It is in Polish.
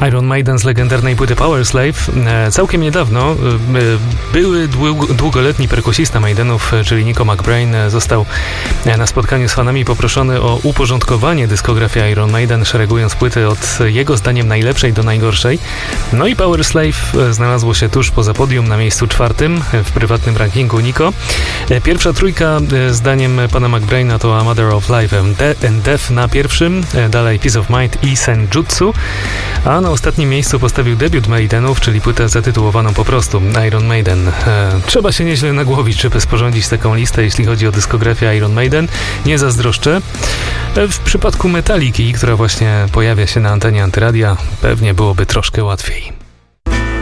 Iron Maiden z legendarnej płyty Power Slave. Całkiem niedawno były długoletni perkusista Maidenów, czyli Nico McBrain, został na spotkaniu z fanami poproszony o uporządkowanie dyskografii Iron Maiden, szeregując płyty od jego zdaniem najlepszej do najgorszej. No i Power Slave znalazło się tuż poza podium na miejscu 4 w prywatnym rankingu Nico. Pierwsza trójka zdaniem pana McBraina to A Matter of Life and Death na pierwszym, dalej Peace of Mind i Senjutsu, a na ostatnim miejscu postawił debiut Maidenów, czyli płytę zatytułowaną po prostu Iron Maiden. Trzeba się nieźle nagłowić, żeby sporządzić taką listę, jeśli chodzi o dyskografię Iron Maiden. Nie zazdroszczę. W przypadku Metaliki, która właśnie pojawia się na antenie Antyradia, pewnie byłoby troszkę łatwiej.